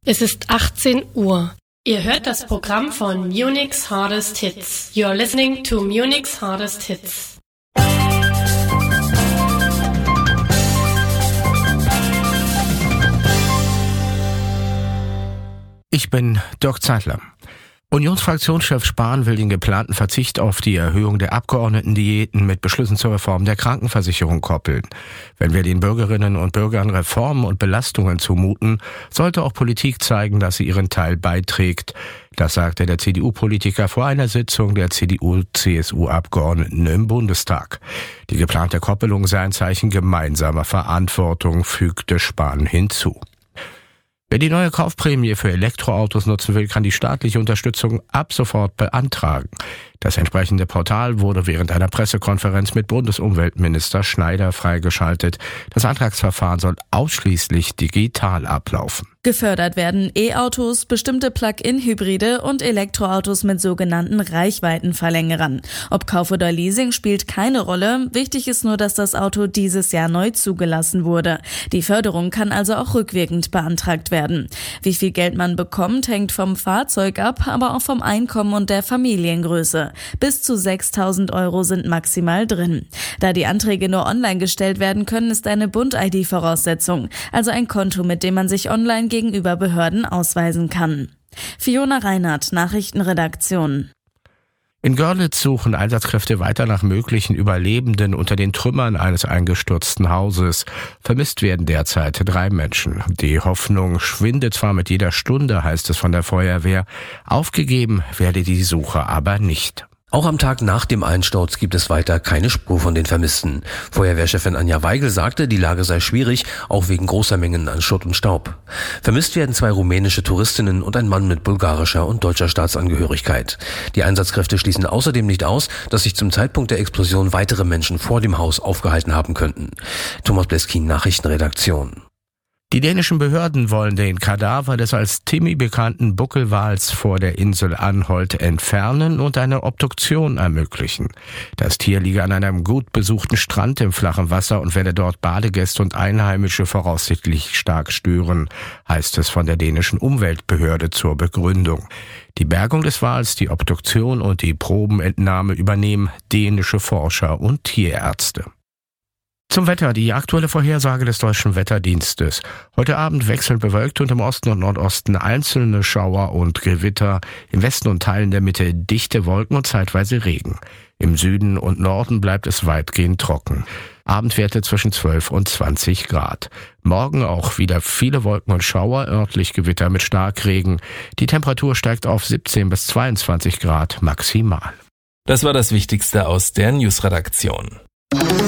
Es ist 18 Uhr. Ihr hört das Programm von Munich's Hardest Hits. You're listening to Munich's Hardest Hits. Ich bin Dirk Zeitler. Unionsfraktionschef Spahn will den geplanten Verzicht auf die Erhöhung der Abgeordnetendiäten mit Beschlüssen zur Reform der Krankenversicherung koppeln. Wenn wir den Bürgerinnen und Bürgern Reformen und Belastungen zumuten, sollte auch Politik zeigen, dass sie ihren Teil beiträgt. Das sagte der CDU-Politiker vor einer Sitzung der CDU-CSU-Abgeordneten im Bundestag. Die geplante Koppelung sei ein Zeichen gemeinsamer Verantwortung, fügte Spahn hinzu. Wer die neue Kaufprämie für Elektroautos nutzen will, kann die staatliche Unterstützung ab sofort beantragen. Das entsprechende Portal wurde während einer Pressekonferenz mit Bundesumweltminister Schneider freigeschaltet. Das Antragsverfahren soll ausschließlich digital ablaufen. Gefördert werden E-Autos, bestimmte Plug-in-Hybride und Elektroautos mit sogenannten Reichweitenverlängerern. Ob Kauf oder Leasing spielt keine Rolle. Wichtig ist nur, dass das Auto dieses Jahr neu zugelassen wurde. Die Förderung kann also auch rückwirkend beantragt werden. Wie viel Geld man bekommt, hängt vom Fahrzeug ab, aber auch vom Einkommen und der Familiengröße. Bis zu 6.000 € sind maximal drin. Da die Anträge nur online gestellt werden können, ist eine Bund-ID Voraussetzung, also ein Konto, mit dem man sich online gegenüber Behörden ausweisen kann. Fiona Reinhardt, Nachrichtenredaktion. In Görlitz suchen Einsatzkräfte weiter nach möglichen Überlebenden unter den Trümmern eines eingestürzten Hauses. Vermisst werden derzeit 3 Menschen. Die Hoffnung schwindet zwar mit jeder Stunde, heißt es von der Feuerwehr. Aufgegeben werde die Suche aber nicht. Auch am Tag nach dem Einsturz gibt es weiter keine Spur von den Vermissten. Feuerwehrchefin Anja Weigel sagte, die Lage sei schwierig, auch wegen großer Mengen an Schutt und Staub. Vermisst werden 2 rumänische Touristinnen und ein Mann mit bulgarischer und deutscher Staatsangehörigkeit. Die Einsatzkräfte schließen außerdem nicht aus, dass sich zum Zeitpunkt der Explosion weitere Menschen vor dem Haus aufgehalten haben könnten. Thomas Bleskin, Nachrichtenredaktion. Die dänischen Behörden wollen den Kadaver des als Timmy bekannten Buckelwals vor der Insel Anholt entfernen und eine Obduktion ermöglichen. Das Tier liege an einem gut besuchten Strand im flachen Wasser und werde dort Badegäste und Einheimische voraussichtlich stark stören, heißt es von der dänischen Umweltbehörde zur Begründung. Die Bergung des Wals, die Obduktion und die Probenentnahme übernehmen dänische Forscher und Tierärzte. Zum Wetter, die aktuelle Vorhersage des Deutschen Wetterdienstes. Heute Abend wechselnd bewölkt und im Osten und Nordosten einzelne Schauer und Gewitter. Im Westen und Teilen der Mitte dichte Wolken und zeitweise Regen. Im Süden und Norden bleibt es weitgehend trocken. Abendwerte zwischen 12 und 20 Grad. Morgen auch wieder viele Wolken und Schauer, örtlich Gewitter mit Starkregen. Die Temperatur steigt auf 17 bis 22 Grad maximal. Das war das Wichtigste aus der Newsredaktion.